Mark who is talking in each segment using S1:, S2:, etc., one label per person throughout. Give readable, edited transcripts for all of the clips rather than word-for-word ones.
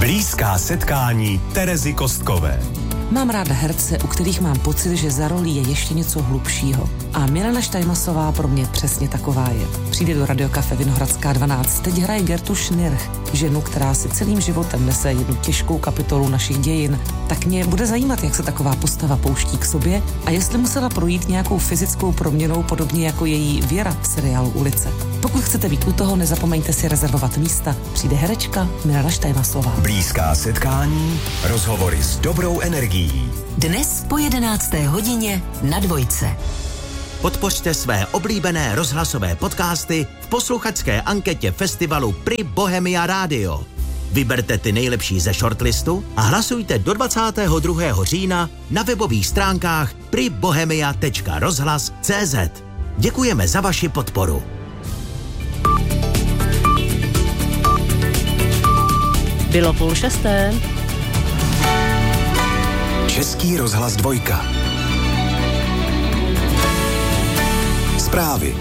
S1: Blízká setkání Terezy Kostkové.
S2: Mám ráda herce, u kterých mám pocit, že za rolí je ještě něco hlubšího. A Milena Štajmasová pro mě přesně taková je. Přijde do Radiokafe Vinohradská 12. Teď hraje Gertu Schnirch, ženu, která si celým životem nese jednu těžkou kapitolu našich dějin. Tak mě bude zajímat, jak se taková postava pouští k sobě a jestli musela projít nějakou fyzickou proměnou, podobně jako její Věra v seriálu Ulice. Pokud chcete být u toho, nezapomeňte si rezervovat místa. Přijde herečka Milena Štajmasová.
S1: Blízká setkání, rozhovory s dobrou energií.
S3: Dnes po 11. hodině na Dvojce.
S4: Podpořte své oblíbené rozhlasové podcasty v posluchačské anketě festivalu Pri Bohemia Radio. Vyberte ty nejlepší ze shortlistu a hlasujte do 22. října na webových stránkách pribohemia.rozhlas.cz. Děkujeme za vaši podporu.
S5: Bylo 5:30.
S1: Český rozhlas 2. Zprávy.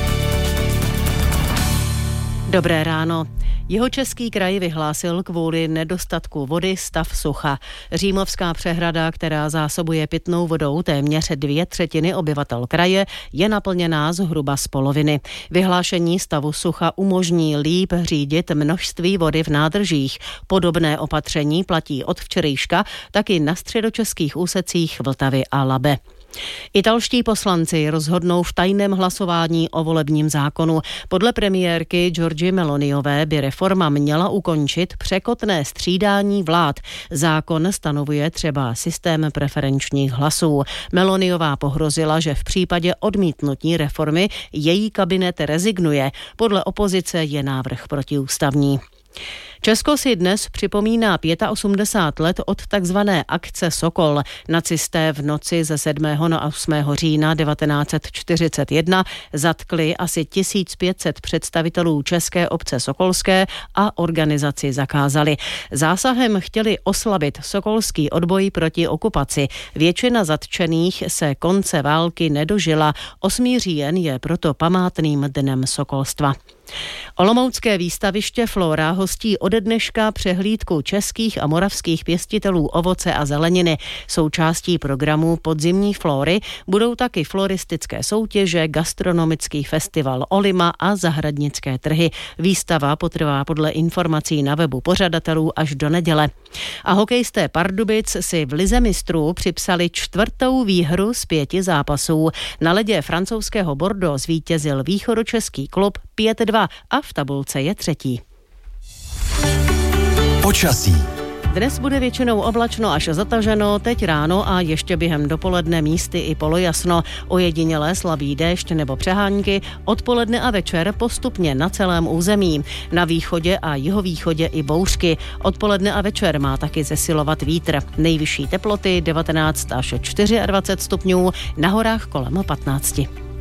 S5: Dobré ráno. Jihočeský kraj vyhlásil kvůli nedostatku vody stav sucha. Římovská přehrada, která zásobuje pitnou vodou téměř 2/3 obyvatel kraje, je naplněná zhruba z poloviny. Vyhlášení stavu sucha umožní líp řídit množství vody v nádržích. Podobné opatření platí od včerejška taky na středočeských úsecích Vltavy a Labe. Italští poslanci rozhodnou v tajném hlasování o volebním zákonu. Podle premiérky Giorgie Meloniové by reforma měla ukončit překotné střídání vlád. Zákon stanovuje třeba systém preferenčních hlasů. Meloniová pohrozila, že v případě odmítnutí reformy její kabinet rezignuje. Podle opozice je návrh protiústavní. Česko si dnes připomíná 85 let od takzvané akce Sokol. Nacisté v noci ze 7. na 8. října 1941 zatkli asi 1500 představitelů české obce sokolské a organizaci zakázali. Zásahem chtěli oslabit sokolský odboj proti okupaci. Většina zatčených se konce války nedožila. 8. říjen je proto památným dnem sokolstva. Olomoucké výstaviště Flora hostí ode dneška přehlídku českých a moravských pěstitelů ovoce a zeleniny. Součástí programu podzimní flory budou taky floristické soutěže, gastronomický festival Olima a zahradnické trhy. Výstava potrvá podle informací na webu pořadatelů až do neděle. A hokejisté Pardubic si v lize mistrů připsali 4. výhru z 5 zápasů. Na ledě francouzského Bordeaux zvítězil východočeský klub 5-2 a v tabulce je 3.
S1: Počasí.
S5: Dnes bude většinou oblačno až zataženo, teď ráno a ještě během dopoledne místy i polojasno. Ojedinělé slabý déšť nebo přehánky, odpoledne a večer postupně na celém území. Na východě a jihovýchodě i bouřky. Odpoledne a večer má taky zesilovat vítr. Nejvyšší teploty 19 až 24 stupňů, na horách kolem 15.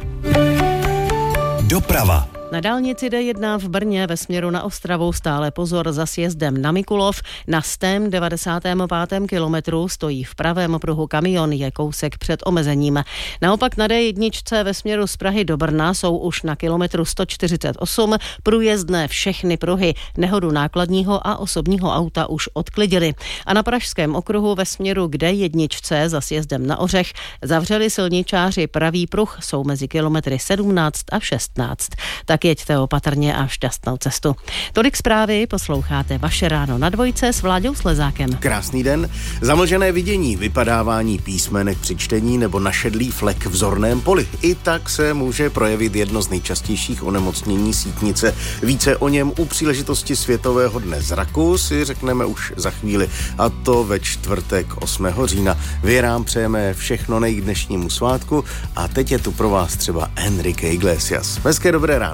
S1: Doprava.
S5: Na dálnici D1 v Brně ve směru na Ostravu stále pozor za sjezdem na Mikulov. Na 195. kilometru stojí v pravém pruhu kamion, je kousek před omezením. Naopak na D1 ve směru z Prahy do Brna jsou už na kilometru 148 průjezdné všechny pruhy. Nehodu nákladního a osobního auta už odklidili. A na Pražském okruhu ve směru k D1 za sjezdem na Ořech zavřeli silničáři pravý pruh, jsou mezi kilometry 17 a 16. Tak jeďte opatrně a šťastnou cestu. Tolik zprávy, posloucháte Vaše ráno na Dvojce s Vláďou Slezákem.
S6: Krásný den. Zamlžené vidění, vypadávání písmenek při čtení nebo našedlý flek v zorném poli. I tak se může projevit jedno z nejčastějších onemocnění sítnice. Více o něm u příležitosti Světového dne zraku si řekneme už za chvíli. A to ve čtvrtek 8. října. Věrám přejeme všechno nej k dnešnímu svátku a teď je tu pro vás třeba Enrique Iglesias. Hezké dobré ráno.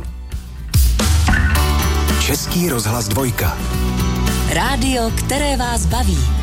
S1: Český rozhlas 2.
S3: Rádio, které vás baví.